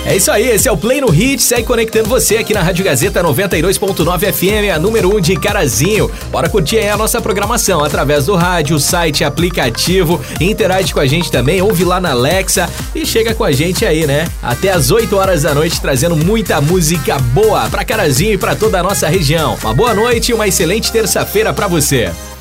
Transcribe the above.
É isso aí, esse é o Play no Hit, segue conectando você aqui na Rádio Gazeta 92.9 FM, a número 1 de Carazinho. Bora curtir aí a nossa programação através do rádio, site, aplicativo, interage com a gente também, ouve lá na Alexa e chega com a gente aí, né? Até às 8 horas da noite, trazendo muita música boa pra Carazinho e pra toda a nossa região. Uma boa noite e uma excelente terça-feira pra você.